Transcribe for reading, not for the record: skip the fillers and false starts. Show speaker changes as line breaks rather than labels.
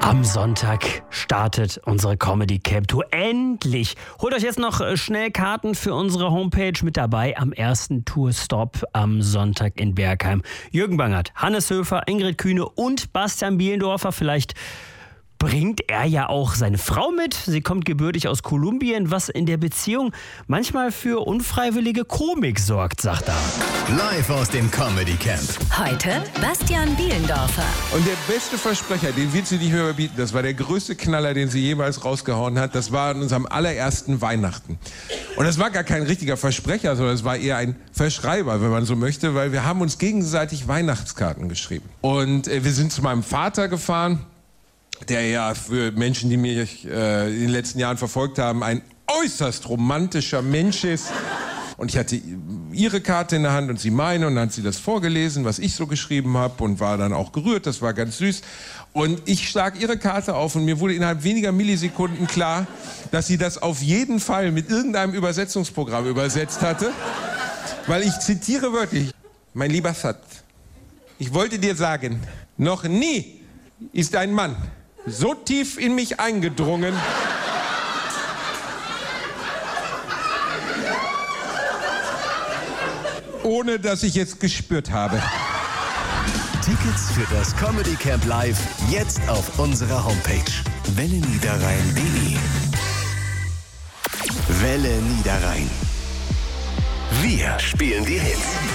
Am Sonntag startet unsere Comedy Camp Tour. Endlich! Holt euch jetzt noch schnell Karten für unsere Homepage mit dabei am ersten Tourstop am Sonntag in Bergheim. Jürgen Bangert, Hannes Höfer, Ingrid Kühne und Bastian Bielendorfer. Vielleicht bringt er ja auch seine Frau mit. Sie kommt gebürtig aus Kolumbien, was in der Beziehung manchmal für unfreiwillige Komik sorgt, sagt er.
Live aus dem Comedy Camp.
Heute Bastian Bielendorfer.
Und der beste Versprecher, den wird sie nicht mehr überbieten, das war der größte Knaller, den sie jemals rausgehauen hat, das war an unserem allerersten Weihnachten. Und das war gar kein richtiger Versprecher, sondern es war eher ein Verschreiber, wenn man so möchte, weil wir haben uns gegenseitig Weihnachtskarten geschrieben. Und wir sind zu meinem Vater gefahren, der ja für Menschen, die mich in den letzten Jahren verfolgt haben, ein äußerst romantischer Mensch ist. Und ich hatte ihre Karte in der Hand und sie meine, und dann hat sie das vorgelesen, was ich so geschrieben habe, und war dann auch gerührt, das war ganz süß. Und ich schlag ihre Karte auf und mir wurde innerhalb weniger Millisekunden klar, dass sie das auf jeden Fall mit irgendeinem Übersetzungsprogramm übersetzt hatte. Weil ich zitiere wörtlich: Mein lieber Sat, ich wollte dir sagen, noch nie ist ein Mann so tief in mich eingedrungen, ohne dass ich es gespürt habe.
Tickets für das Comedy Camp Live jetzt auf unserer Homepage welleniederrhein.de. Welle Niederrhein. Wir spielen die Hits.